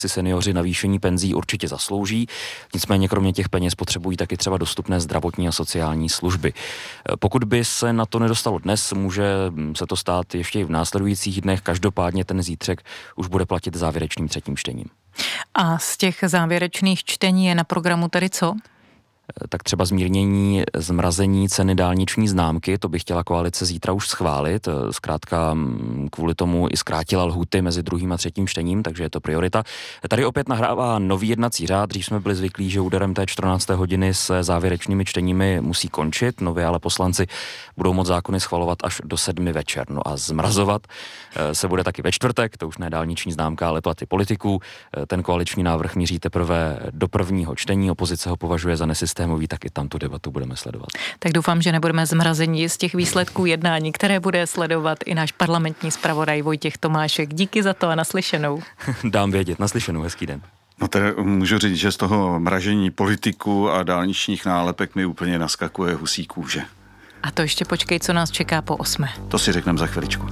si seniori navýšení penzí určitě zaslouží, nicméně kromě těch peněz potřebují taky třeba dostupné zdravotní a sociální služby. Pokud by se na to nedostalo dnes, může se to stát ještě i v následujících dnech, každopádně ten zítřek už bude platit závěrečným třetím čtením. A z těch závěrečných čtení je na programu tedy co? Tak třeba zmrazení ceny dálniční známky, to by chtěla koalice zítra už schválit. Zkrátka kvůli tomu i zkrátila lhůty mezi druhým a třetím čtením, takže je to priorita. Tady opět nahrává nový jednací řád, dřív jsme byli zvyklí, že úderem té 14. hodiny se závěrečnými čteními musí končit, nově ale poslanci budou moct zákony schvalovat až do 7 večer. No a zmrazovat se bude taky ve čtvrtek, to už ne dálniční známka, ale platy politiků. Ten koaliční návrh míří teprve do prvního čtení, opozice ho považuje za nesystémový, tak i tam tu debatu budeme sledovat. Tak doufám, že nebudeme zmrazení z těch výsledků jednání, které bude sledovat i náš parlamentní zpravodaj Vojtěch Tomášek. Díky za to a naslyšenou. Dám vědět, naslyšenou, hezký den. No to můžu říct, že z toho mražení politiků a dálničních nálepek mi úplně naskakuje husí kůže. A to ještě počkej, co nás čeká po 8. To si řekneme za chviličku.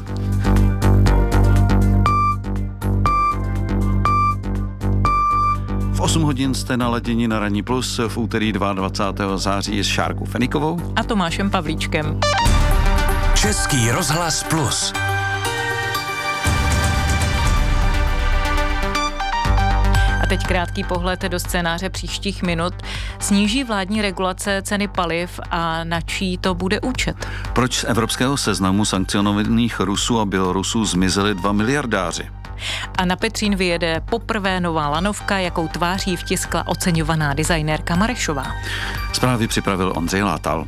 V 8 hodin jste naladěni na Ranní Plus v úterý 22. září s Šárkou Fenikovou a Tomášem Pavlíčkem. Český rozhlas Plus. A teď krátký pohled do scénáře příštích minut. Sníží vládní regulace ceny paliv a na čí to bude účet? Proč z evropského seznamu sankcionovaných Rusů a Bělorusů zmizeli 2 miliardáři? A na Petřín vyjede poprvé nová lanovka, jakou tváří vtiskla oceňovaná designérka Marešová. Zprávy připravil Ondřej Látal.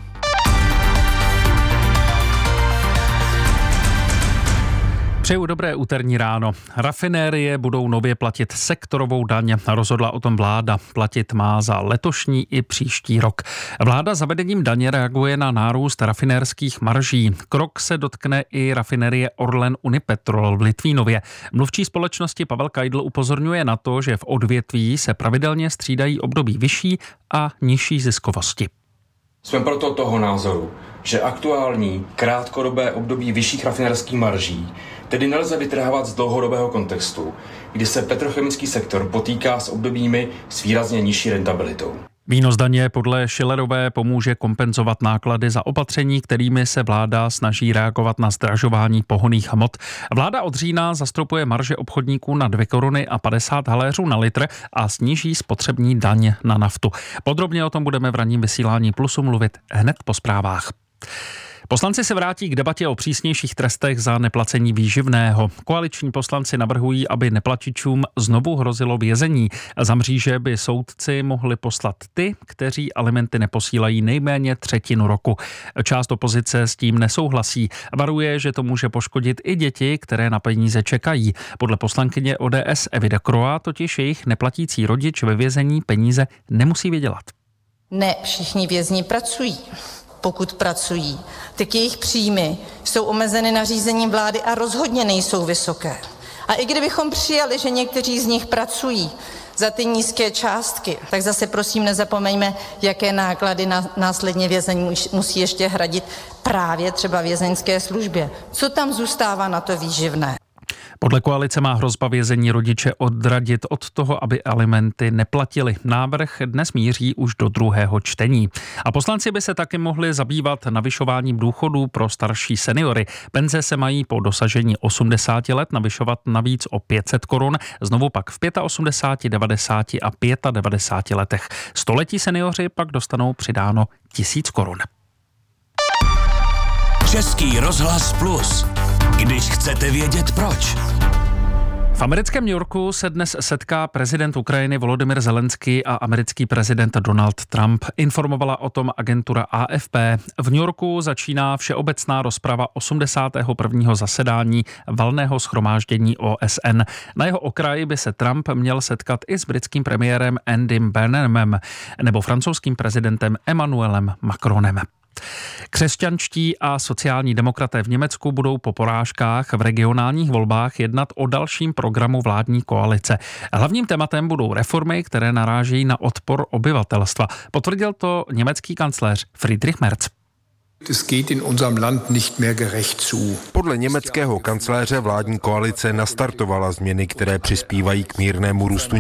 Přeju dobré úterní ráno. Rafinérie budou nově platit sektorovou daň. Rozhodla o tom vláda. Platit má za letošní i příští rok. Vláda zavedením daně reaguje na nárůst rafinérských marží. Krok se dotkne i rafinérie Orlen Unipetrol v Litvínově. Mluvčí společnosti Pavel Kajdl upozorňuje na to, že v odvětví se pravidelně střídají období vyšší a nižší ziskovosti. Jsme proto toho názoru, že aktuální krátkodobé období vyšších rafinérských marží tedy nelze vytrhávat z dlouhodobého kontextu, kdy se petrochemický sektor potýká s obdobími s výrazně nižší rentabilitou. Výnos daně podle Schillerové pomůže kompenzovat náklady za opatření, kterými se vláda snaží reagovat na zdražování pohonných hmot. Vláda od října zastropuje marže obchodníků na 2 koruny a 50 haléřů na litr a sníží spotřební daň na naftu. Podrobně o tom budeme v ranním vysílání Plusu mluvit hned po zprávách. Poslanci se vrátí k debatě o přísnějších trestech za neplacení výživného. Koaliční poslanci navrhují, aby neplatičům znovu hrozilo vězení. Za mříže by soudci mohli poslat ty, kteří alimenty neposílají nejméně 1/3 roku. Část opozice s tím nesouhlasí. Varuje, že to může poškodit i děti, které na peníze čekají. Podle poslankyně ODS Evy Dekroa totiž jejich neplatící rodič ve vězení peníze nemusí vydělat. Ne všichni vězni pracují. Pokud pracují, tak jejich příjmy jsou omezeny nařízením vlády a rozhodně nejsou vysoké. A i kdybychom přijali, že někteří z nich pracují za ty nízké částky, tak zase prosím nezapomeňme, jaké náklady následně vězeň musí ještě hradit právě třeba vězeňské službě. Co tam zůstává na to výživné? Podle koalice má hrozba vězení rodiče odradit od toho, aby alimenty neplatili. Návrh dnes míří už do druhého čtení. A poslanci by se taky mohli zabývat navyšováním důchodů pro starší seniory. Penze se mají po dosažení 80 let navyšovat navíc o 500 korun, znovu pak v 85, 90 a 95 letech. Století seniori pak dostanou přidáno 1000 korun. Český rozhlas Plus. Když chcete vědět proč. V americkém New Yorku se dnes setká prezident Ukrajiny Volodymyr Zelenský a americký prezident Donald Trump. Informovala o tom agentura AFP. V New Yorku začíná všeobecná rozprava 81. zasedání valného shromáždění OSN. Na jeho okraji by se Trump měl setkat i s britským premiérem Andym Burnhamem nebo francouzským prezidentem Emmanuelem Macronem. Křesťanští a sociální demokraté v Německu budou po porážkách v regionálních volbách jednat o dalším programu vládní koalice. Hlavním tématem budou reformy, které narážejí na odpor obyvatelstva. Potvrdil to německý kancléř Friedrich Merz. Podle německého kancléře vládní koalice nastartovala změny, které přispívají k mírnému růstu